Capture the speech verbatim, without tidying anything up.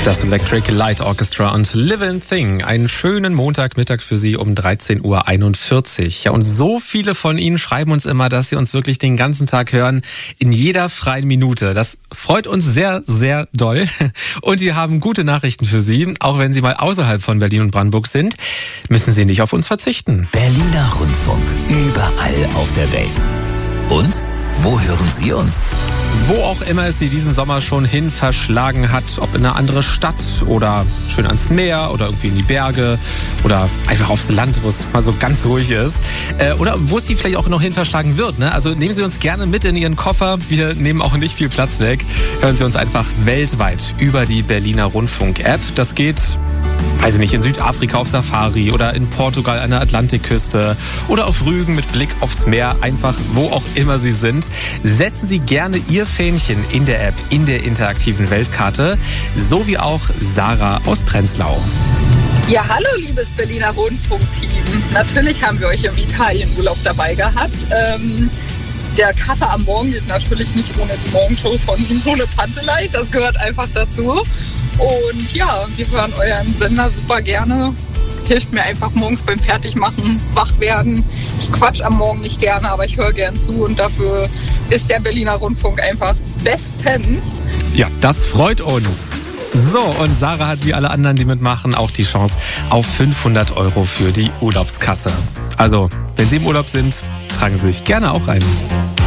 Das Electric Light Orchestra und Living Thing. Einen schönen Montagmittag für Sie um dreizehn Uhr einundvierzig. Ja, und so viele von Ihnen schreiben uns immer, dass Sie uns wirklich den ganzen Tag hören, in jeder freien Minute. Das freut uns sehr, sehr doll. Und wir haben gute Nachrichten für Sie. Auch wenn Sie mal außerhalb von Berlin und Brandenburg sind, müssen Sie nicht auf uns verzichten. Berliner Rundfunk, überall auf der Welt. Und wo hören Sie uns? Wo auch immer es Sie diesen Sommer schon hin verschlagen hat, ob in eine andere Stadt oder schön ans Meer oder irgendwie in die Berge oder einfach aufs Land, wo es mal so ganz ruhig ist. Äh, oder wo es Sie vielleicht auch noch hin verschlagen wird. Ne? Also nehmen Sie uns gerne mit in Ihren Koffer. Wir nehmen auch nicht viel Platz weg. Hören Sie uns einfach weltweit über die Berliner Rundfunk-App. Das geht, weiß ich nicht, in Südafrika auf Safari oder in Portugal an der Atlantikküste oder auf Rügen mit Blick aufs Meer, einfach wo auch immer Sie sind. Setzen Sie gerne Ihr Fähnchen in der App, in der interaktiven Weltkarte, so wie auch Sarah aus Prenzlau. Ja, hallo liebes Berliner Rundfunk-Team. Natürlich haben wir euch im Italienurlaub dabei gehabt. Ähm, der Kaffee am Morgen geht natürlich nicht ohne die Morgenshow von Simone Panteleit. Das gehört einfach dazu. Und ja, wir hören euren Sender super gerne. Hilft mir einfach morgens beim Fertigmachen, wach werden. Ich quatsch am Morgen nicht gerne, aber ich höre gern zu und dafür ist der Berliner Rundfunk einfach bestens. Ja, das freut uns. So, und Sarah hat wie alle anderen, die mitmachen, auch die Chance auf fünfhundert Euro für die Urlaubskasse. Also, wenn Sie im Urlaub sind, tragen Sie sich gerne auch ein.